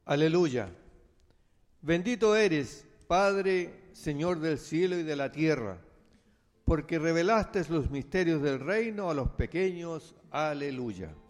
Aleluya. Bendito eres, Padre, Señor del cielo y de la tierra, porque revelaste los misterios del reino a los pequeños. Aleluya.